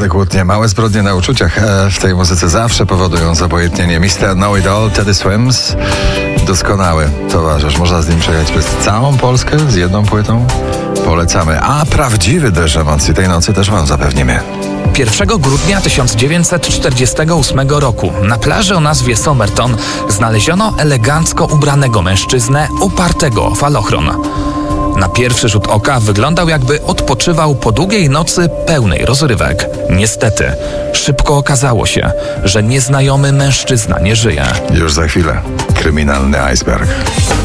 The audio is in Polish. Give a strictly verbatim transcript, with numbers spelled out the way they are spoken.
młode kłótnie, małe zbrodnie na uczuciach e, w tej muzyce zawsze powodują zabojętnienie. mister Know It All, Teddy Swims, doskonały towarzysz. Można z nim przejechać przez całą Polskę z jedną płytą. Polecamy. A prawdziwy deszcz emocji tej nocy też wam zapewnimy. pierwszego grudnia tysiąc dziewięćset czterdziestego ósmego roku na plaży o nazwie Somerton znaleziono elegancko ubranego mężczyznę opartego o falochron. Na pierwszy rzut oka wyglądał, jakby odpoczywał po długiej nocy pełnej rozrywek. Niestety, szybko okazało się, że nieznajomy mężczyzna nie żyje. Już za chwilę. Kryminalny iceberg.